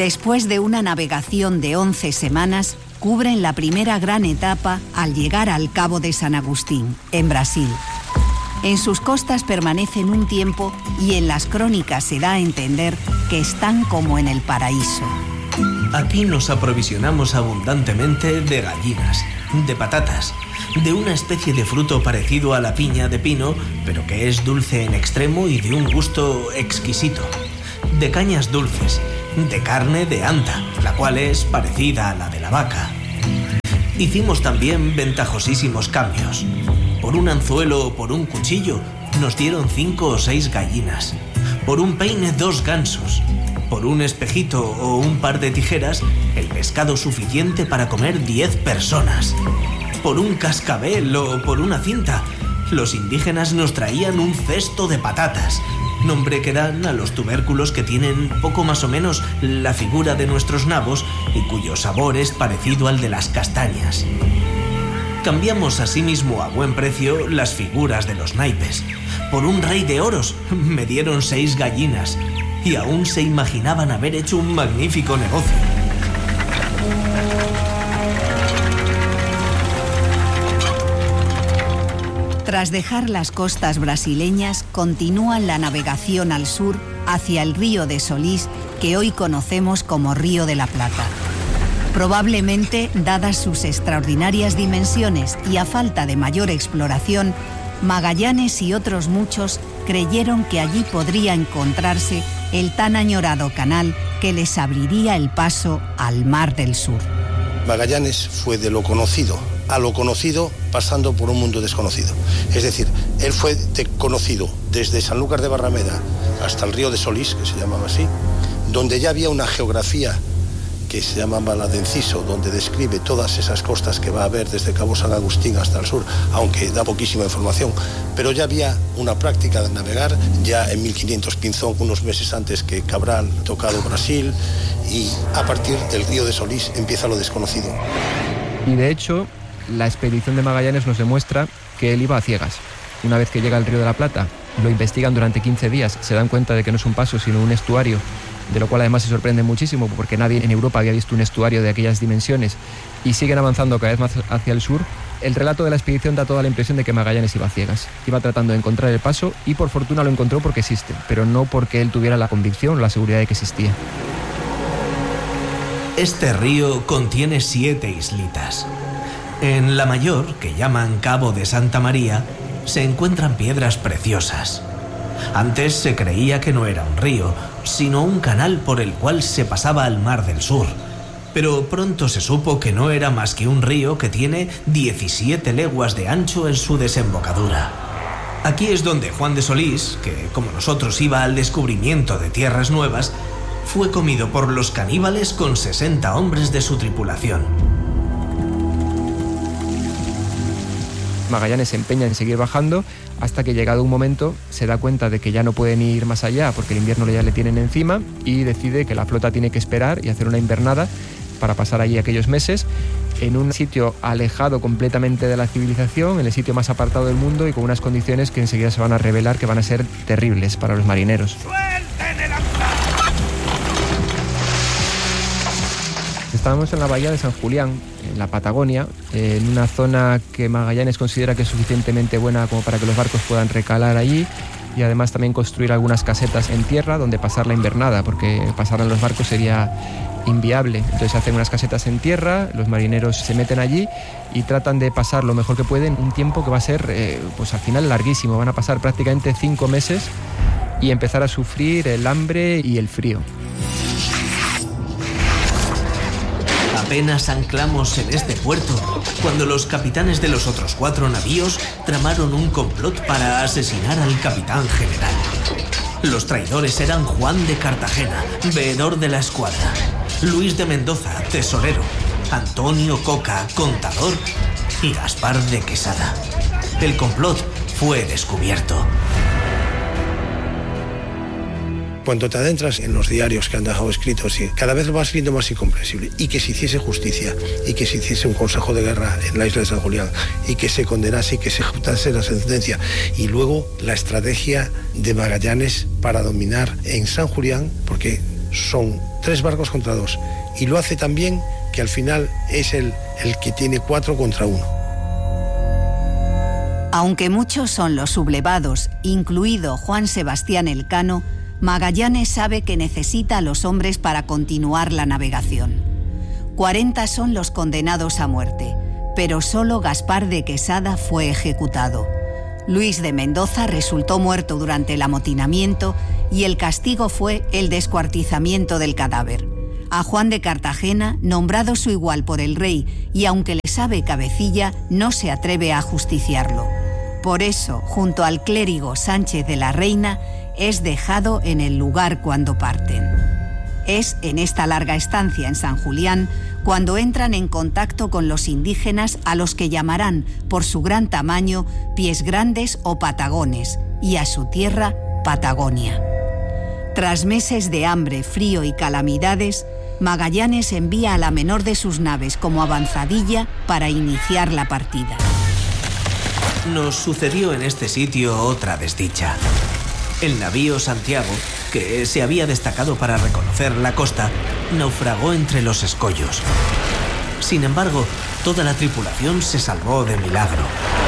Después de una navegación de 11 semanas, cubren la primera gran etapa al llegar al Cabo de San Agustín, en Brasil. En sus costas permanecen un tiempo y en las crónicas se da a entender que están como en el paraíso. Aquí nos aprovisionamos abundantemente de gallinas, de patatas, de una especie de fruto parecido a la piña de pino, pero que es dulce en extremo y de un gusto exquisito, de cañas dulces, de carne de anta, la cual es parecida a la de la vaca. Hicimos también ventajosísimos cambios. Por un anzuelo o por un cuchillo nos dieron 5 o 6 gallinas. Por un peine 2 gansos. Por un espejito o un par de tijeras, el pescado suficiente para comer 10 personas. Por un cascabel o por una cinta, los indígenas nos traían un cesto de patatas, nombre que dan a los tubérculos que tienen poco más o menos la figura de nuestros nabos y cuyo sabor es parecido al de las castañas. Cambiamos asimismo a buen precio las figuras de los naipes. Por un rey de oros me dieron 6 gallinas y aún se imaginaban haber hecho un magnífico negocio. Tras dejar las costas brasileñas, continúan la navegación al sur hacia el río de Solís, que hoy conocemos como Río de la Plata. Probablemente, dadas sus extraordinarias dimensiones y a falta de mayor exploración, Magallanes y otros muchos creyeron que allí podría encontrarse el tan añorado canal que les abriría el paso al Mar del Sur. Magallanes fue de lo conocido a lo conocido pasando por un mundo desconocido. Es decir, él fue conocido desde Sanlúcar de Barrameda hasta el río de Solís, que se llamaba así, donde ya había una geografía que se llamaba la de Enciso, donde describe todas esas costas que va a haber desde Cabo San Agustín hasta el sur, aunque da poquísima información, pero ya había una práctica de navegar. Ya en 1500 Pinzón, unos meses antes que Cabral, tocado Brasil, y a partir del río de Solís empieza lo desconocido. Y de hecho, la expedición de Magallanes nos demuestra que él iba a ciegas. Una vez que llega al Río de la Plata, lo investigan durante 15 días, se dan cuenta de que no es un paso sino un estuario, de lo cual además se sorprende muchísimo porque nadie en Europa había visto un estuario de aquellas dimensiones, y siguen avanzando cada vez más hacia el sur. El relato de la expedición da toda la impresión de que Magallanes iba a ciegas, iba tratando de encontrar el paso, y por fortuna lo encontró porque existe, pero no porque él tuviera la convicción o la seguridad de que existía. Este río contiene 7 islitas. En la mayor, que llaman Cabo de Santa María, se encuentran piedras preciosas. Antes se creía que no era un río, sino un canal por el cual se pasaba al Mar del Sur. Pero pronto se supo que no era más que un río que tiene 17 leguas de ancho en su desembocadura. Aquí es donde Juan de Solís, que como nosotros iba al descubrimiento de tierras nuevas, fue comido por los caníbales con 60 hombres de su tripulación. Magallanes se empeña en seguir bajando hasta que, llegado un momento, se da cuenta de que ya no pueden ir más allá porque el invierno ya le tienen encima, y decide que la flota tiene que esperar y hacer una invernada para pasar allí aquellos meses en un sitio alejado completamente de la civilización, en el sitio más apartado del mundo, y con unas condiciones que enseguida se van a revelar que van a ser terribles para los marineros. Estábamos en la bahía de San Julián, en la Patagonia, en una zona que Magallanes considera que es suficientemente buena como para que los barcos puedan recalar allí, y además también construir algunas casetas en tierra donde pasar la invernada, porque pasar en los barcos sería inviable. Entonces hacen unas casetas en tierra, los marineros se meten allí y tratan de pasar lo mejor que pueden un tiempo que va a ser pues al final larguísimo. Van a pasar prácticamente 5 meses y empezar a sufrir el hambre y el frío. Apenas anclamos en este puerto cuando los capitanes de los otros 4 navíos tramaron un complot para asesinar al capitán general. Los traidores eran Juan de Cartagena, veedor de la escuadra, Luis de Mendoza, tesorero, Antonio Coca, contador, y Gaspar de Quesada. El complot fue descubierto. Cuando te adentras en los diarios que han dejado escritos, y cada vez va siendo más incomprensible, y que se hiciese justicia, y que se hiciese un consejo de guerra en la isla de San Julián, y que se condenase y que se ejecutase la sentencia, y luego la estrategia de Magallanes para dominar en San Julián, porque son 3 barcos contra 2. Y lo hace tan bien que al final es el que tiene 4 contra 1. Aunque muchos son los sublevados, incluido Juan Sebastián Elcano, Magallanes sabe que necesita a los hombres para continuar la navegación. 40 son los condenados a muerte, pero solo Gaspar de Quesada fue ejecutado. Luis de Mendoza resultó muerto durante el amotinamiento y el castigo fue el descuartizamiento del cadáver. A Juan de Cartagena, nombrado su igual por el rey y aunque le sabe cabecilla, no se atreve a ajusticiarlo. Por eso, junto al clérigo Sánchez de la Reina, es dejado en el lugar cuando parten. Es en esta larga estancia en San Julián cuando entran en contacto con los indígenas a los que llamarán, por su gran tamaño, pies grandes o patagones, y a su tierra, Patagonia. Tras meses de hambre, frío y calamidades, Magallanes envía a la menor de sus naves como avanzadilla para iniciar la partida. Nos sucedió en este sitio otra desdicha. El navío Santiago, que se había destacado para reconocer la costa, naufragó entre los escollos. Sin embargo, toda la tripulación se salvó de milagro.